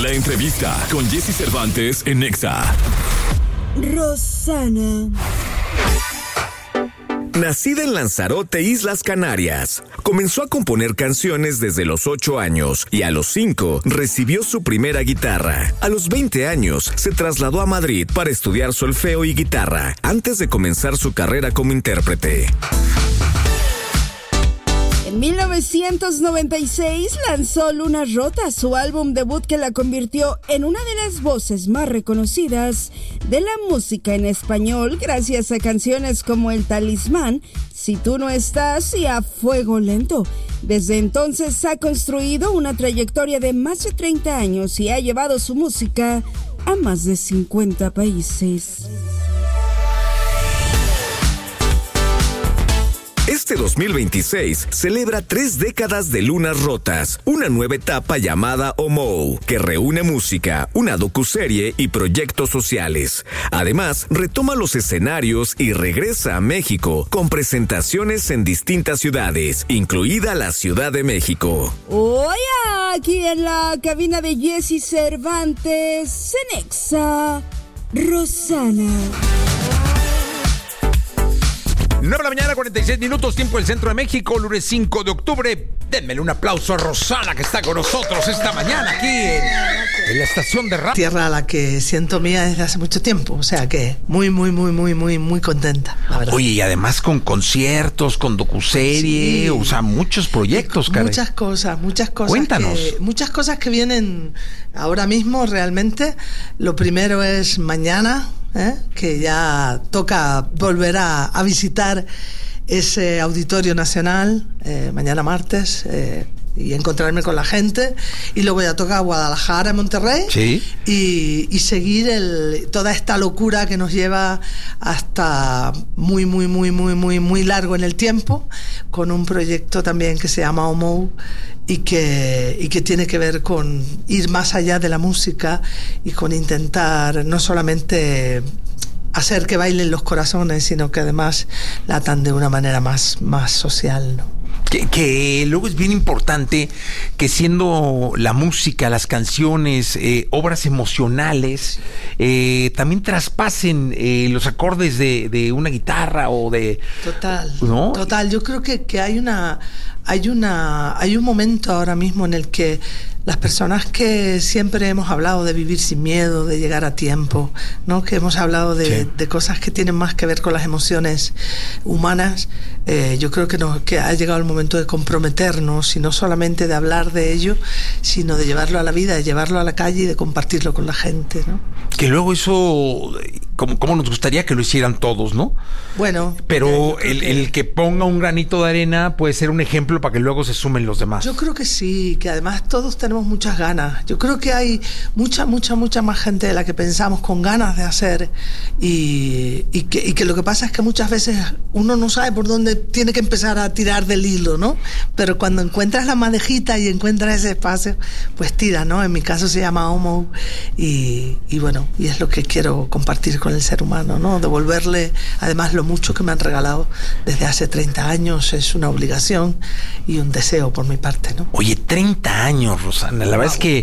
La entrevista con Jesse Cervantes en Nexa. Rosana. Nacida en Lanzarote, Islas Canarias, comenzó a componer canciones desde los 8 años y a los 5 recibió su primera guitarra. A los 20 años se trasladó a Madrid para estudiar solfeo y guitarra antes de comenzar su carrera como intérprete. En 1996 lanzó Luna Rota, su álbum debut que la convirtió en una de las voces más reconocidas de la música en español gracias a canciones como El Talismán, Si tú no estás y A Fuego Lento. Desde entonces ha construido una trayectoria de más de 30 años y ha llevado su música a más de 50 países. Este 2026 celebra 3 décadas de Lunas Rotas, una nueva etapa llamada Omou, que reúne música, una docuserie y proyectos sociales. Además, retoma los escenarios y regresa a México con presentaciones en distintas ciudades, incluida la Ciudad de México. Hoy aquí en la cabina de Jesse Cervantes, en Nexa, Rosana. 9 de la mañana, 46 minutos, tiempo del centro de México, lunes 5 de octubre. Denmele un aplauso a Rosana, que está con nosotros esta mañana aquí en la estación de radio. Tierra a la que siento mía desde hace mucho tiempo, o sea que muy contenta, la verdad. Oye, y además con conciertos, con docuserie, sí. O sea, muchos proyectos, caray. Muchas cosas. Cuéntanos. Muchas cosas que vienen ahora mismo realmente. Lo primero es mañana, que ya toca volver a visitar ese Auditorio Nacional, mañana martes, y encontrarme con la gente, y luego ya toca Guadalajara, Monterrey, sí. y seguir toda esta locura que nos lleva hasta muy largo en el tiempo, con un proyecto también que se llama Omou, y que tiene que ver con ir más allá de la música y con intentar no solamente hacer que bailen los corazones, sino que además latan de una manera más social, ¿no? Que luego es bien importante que siendo la música, las canciones, obras emocionales, también traspasen los acordes de una guitarra o de... Total, ¿no? Total. Yo creo que hay un momento ahora mismo en el que las personas que siempre hemos hablado de vivir sin miedo, de llegar a tiempo, ¿no? Que hemos hablado de cosas que tienen más que ver con las emociones humanas, yo creo que ha llegado el momento de comprometernos y no solamente de hablar de ello, sino de llevarlo a la vida, de llevarlo a la calle y de compartirlo con la gente, ¿no? Que luego eso, como nos gustaría que lo hicieran todos, ¿no? Bueno, pero el que ponga un granito de arena puede ser un ejemplo para que luego se sumen los demás. Yo creo que sí, que además todos tenemos muchas ganas. Yo creo que hay mucha más gente de la que pensamos con ganas de hacer, y que lo que pasa es que muchas veces uno no sabe por dónde tiene que empezar a tirar del hilo, ¿no? Pero cuando encuentras la madejita y encuentras ese espacio, pues tira, ¿no? En mi caso se llama Omou, y bueno, y es lo que quiero compartir con el ser humano, ¿no? Devolverle, además, lo mucho que me han regalado desde hace 30 años es una obligación y un deseo por mi parte, ¿no? Oye, 30 años, Rosana, la verdad es que